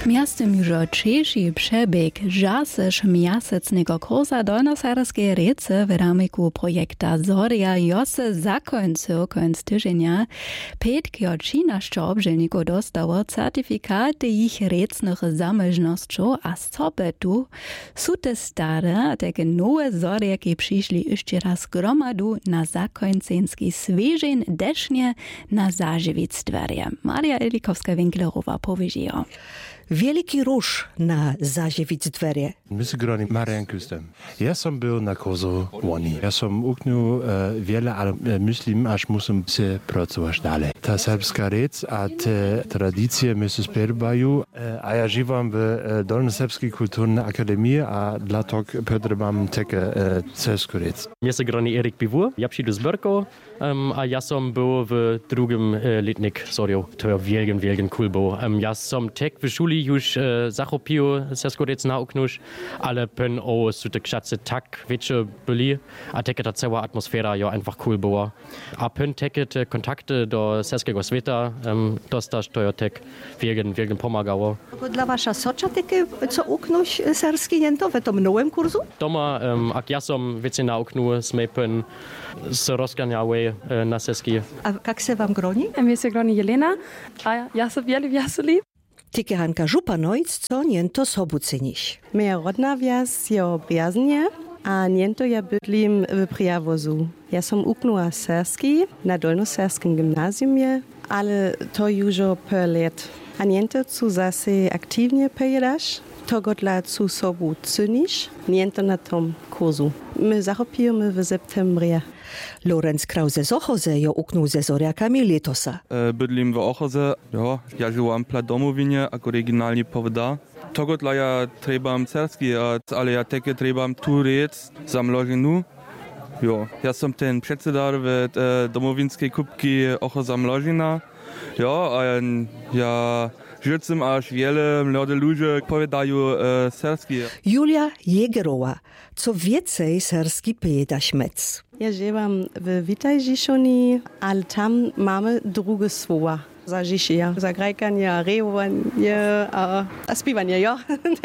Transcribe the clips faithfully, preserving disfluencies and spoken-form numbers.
Miastem już Češi przebieg żaseż miasecnego kursa dolnosarskie rece w ramiku projekta Zoria jose zakończył końc tygodnia. Piętki od trzynastu obżelników dostało certyfikaty ich recnych zamożności, a sobie tu są te stare, a takie nowe Zoriaki przyszli jeszcze raz gromadu na zakońcenski świeżeń desznie na zażywictwerje. Maria Elikowska-Winklerowa powiedziała. Wielki rusz na zażywictwerje. My się grali Marian Kustem. Ja sam był na kursu Woni. Ja sam uknął e, wiele, ale e, myślę, aż muszę się pracować dalej. Ta serbska rec, a te tradycje my się spierbają, e, a ja żywam w e, Dolnoserbskiej Kulturnej Akademii, a dlatego potrzebam takie e, serbską rec. Ja się grali Erik Piwur, ja przyjdę z Berko, um, a ja sam był w drugim e, letnik Zorio. To ja wielgen, wielgen cool był. Um, ja sam tek w szuli już e, zachopił serbską rec na uknusz, ale pen o su te kszacy tak wiecie byli, a teke ta cała atmosfera ja einfach cool była. A pen teke te kontakty do serskiego świata, um, dostaż to ja tek wielgen, wielgen pomagało. Dla wasza socza takie, co uknuś serski jętowe, to mnołem kursu? Doma, um, ak ja sam wiecie na uknu, sme pen se rozganiały e, na serski. A jak se wam groni? Mnie się groni Jelena, a ja się wiele wiasoli. Tike Hanka Żupanojc, co niento sobu ceniš? Moja rodna wjas je o Brjaznie, a niento ja bydlim w Prijawozu. Ja som uknula serski na dolnoserskim gimnazjumie, ale to już o per let. A niento cu zase aktywnie pojedasz, to godla cu sobu ceniš, niento na tom kursu. My zachopimy w septembrie. Lorenz Krause z Ochoze jo uknął ze Zoriakami letosa. E, bydlim w Ochoze, jo, ja żyłam pla domowinie, jak oryginalnie powada. Tego dla ja trebam serski, ale ja takie trebam tu rec za mlożinu. Jo, ja som ten przedsedar w e, domowinskiej kubki Ochoza Mlożina. Jo, a ja życzę, aż wiele młode ludzie powiadają e, serski. Julia Jegerowa, co więcej serski pojedasz mec. Ja żywam w Witaj Žišoni, ale tam mamy drugie słowa. Za Žišija, za grajkanie, rejowanie, a, a śpiewanie, jo.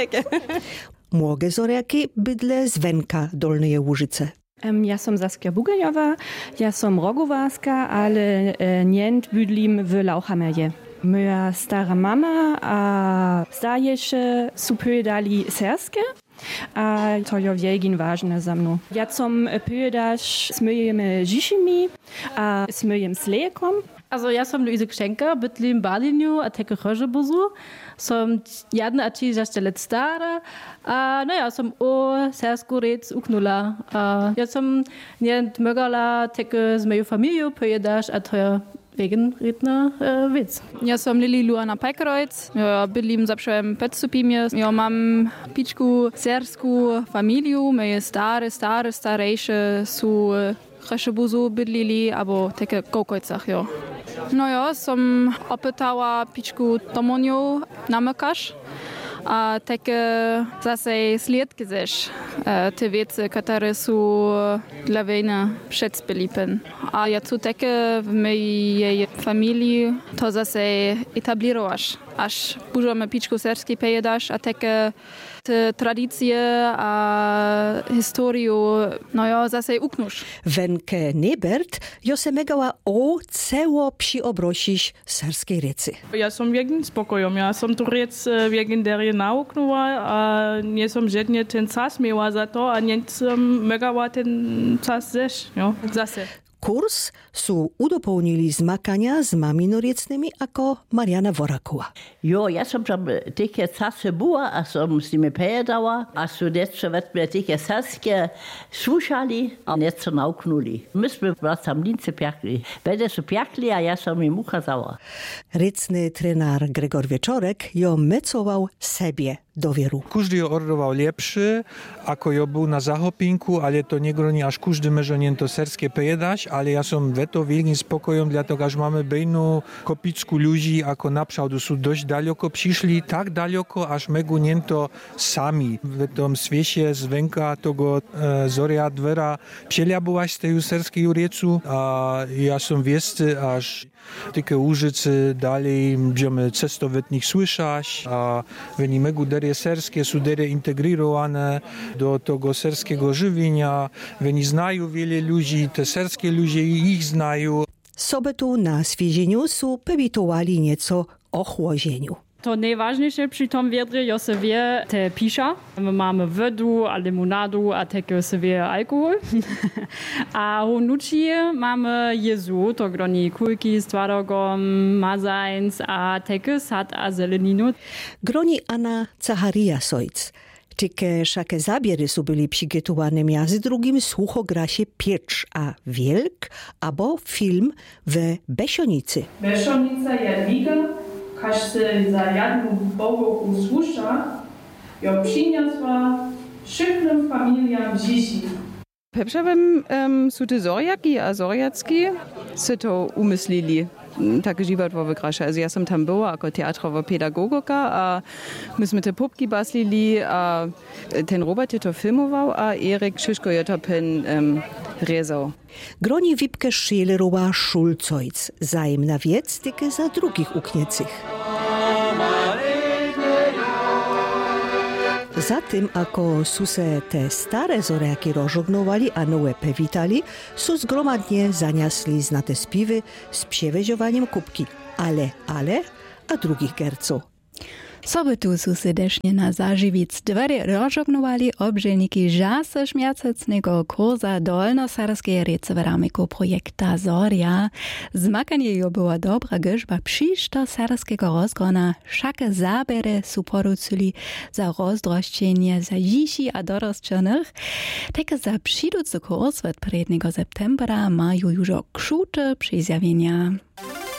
Młoge Zoriaki bydle z Wenka Dolnej Łużyce. Um, ja som Saskia Bugeljowa, ja som Rogowarska, ale e, nient bydlim w Lauchamerje. Moja stara mama a stajesze su pojedali serske, a to je wielgin ważne za mną. Ja som pojedasz z moimi Žišimi a z moim Slejekom. Also ja som Luise Gschenker, bydlim Baliniu, a teke Rožebuzu. Som jedna a trzy let stara, a no ja som o sersku rec uknula. A ja som nient mögala teke z moją familią pojedasz, a to je wegen redna äh, Witz. Ja som Lili Luana Pekroic, ja bydlim zawsze Petsupimie. Ja mam piczku sersku familiu, moje stare, stare, starejsze su Cheszebuzu bydlili, albo takie kołkojcach, jo. No ja som opytała piczku Tomoniu namykasz, a takie zase sliedki zesz, te wiece, które są dla wojny przedspilipen. A ja tu takie w mojej familii to zase etablirowasz, aż możemy piczku serski pojedasz, a takie te tradycje a historię, no ja zase uknusz. Wenke Nebert jo se megała o ceło przyobrosić serskiej recy. Ja som wegen spokojom, ja som tu rec wegen der nauknula, a nie som żadnie ten czas miała za to, a nie som megała ten czas zesz, jo, zase. Kurs su udopełnili zmakania z maminoriecnymi jako Mariana Worakowa. Jo, ja som tam takie czasy była, a som z nimi pojedała, a su jeszcze weźmy takie serskie słuchali, a nieco nauknuli. Myśmy was tam lince piakli. Będę su piakli, a ja som im ukazała. Recny trener Gregor Wieczorek jo mecował sobie do wieru. Każdy jo ordował lepszy, ako jo był na zachopinku, ale to nie groni aż każdy może nie to serskie pojedać, ale ja som veto wielkim spokojom, dlatego, że mamy bejnu kopicku ludzi, ako naprzód są dość daleko przyszli, tak daleko, aż megu niento sami w tym świecie zwenka tego e, zoria dwera przeliabować z tej serskiej riecu, a ja som wiesty, aż takie użycy dalej będziemy cestować nich słyszeć, a oni megu derie serskie są derie integrirowane do tego serskiego żywienia, oni znają wiele ludzi, te serskie ludzie ich znają. Sobotu na świeżeniu są pewitowali nieco o chłodzieniu. To najważniejsze przy tym wiedrze jest se wie te pisza. My mamy wodu, a limonadu, a takie se wie alkohol. A hunuci mamy jezu, to groni kulki z twarogom, mazańc, a takie sad a zeleninu. Groni Anna Zacharia Sojc. Tyke szake zabiery są byli przygotowane między drugim słuchograsie Piecz a Wielk, albo film w Besionicy. Beszonica Jadwiga, każdy za jedną bogu usłysza, ją przyniosła wszystkim familiam dzieci. Peprzewem um, są te Zoriaki a Zoriacki se to umyslili. Taki život vo vykraše. Also ja som tam była jako teatrowa pedagogika a myśmy te pupki baslili a ten Robert je to filmował, a Erik Szyszko je to pen um, rezał. Groni Wipke Schelerowa Schulzojc, zajemna wiec, tyke za drugich ukniecych. Zatim, ako su se te stare zoriaki rozżognowali, a nowe pewitali, su zgromadnie zaniasli znate spiwy z przeweźowaniem kubki ale, ale, a drugich gerców. Sobotu su serdečne na Zaživic dvere rozžognowali obželniki žase šmjacecnego kurza dolnosarskeje rece v ramiku projekta Zoria. Zmakanie jo była dobra grzba przyszto sarskiego rozgrona, wszake zabere su porucili za rozdroszczenie za dzieci a dorosčenych. Takie za przydúcy kurs od prednego septembra mają już krzute przyzjawienia.